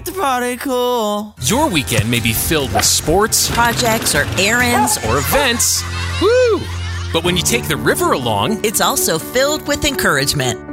the party cool. Your weekend may be filled with sports, projects, or errands, or events. Woo! But when you take the river along, it's also filled with encouragement.